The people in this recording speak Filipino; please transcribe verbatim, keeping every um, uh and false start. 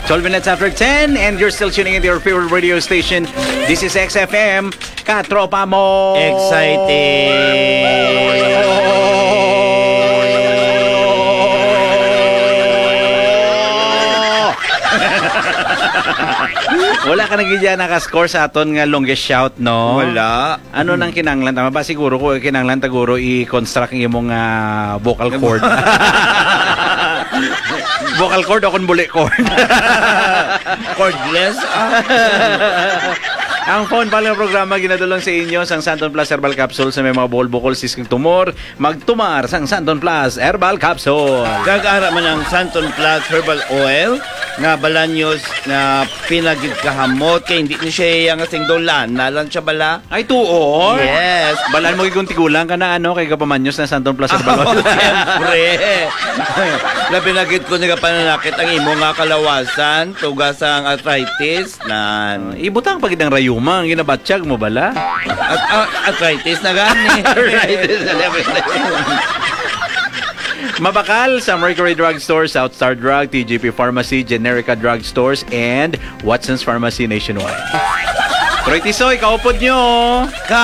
twelve minutes after ten, and you're still tuning into your favorite radio station. This is X F M. Katropa mo! Wala ka nagigyan nakascore sa aton nga longest shout, no? Wala. Ano nang kinanglan? Tama ba? Siguro ko kinanglan taguro i-construct ang imong uh, vocal cord. Vocal cord o konbuli cord? Cordless? Ang phone pala ng programa ginadulong sa inyo sang Santon Plus Herbal Capsule sa may mga bukol-bukol sisking tumor. Magtumar sang Santon Plus Herbal Capsule. Gagara man ang Santon Plus Herbal Oil nga balanyos na pinagkahamot kay hindi ni siya yung asing dolan. Nalan siya bala? Ay, tuon? Yes. Balan mo kung tigulang ka na ano kay kapamanyos na Santon Plus Herbal Oil. Oh, siyempre. Labi nagit ko nga pananakit ang imo nga kalawasan, tugas ang arthritis, nan. Ibutang pagid ang rayuma, ang ginabatsyag mo bala? At uh, arthritis na gani. Arthritis na Mabakal sa Mercury Drug Store, South Star Drug, T G P Pharmacy, Generica Drug Stores, and Watson's Pharmacy nationwide. Troy Tisoy, kaupod nyo!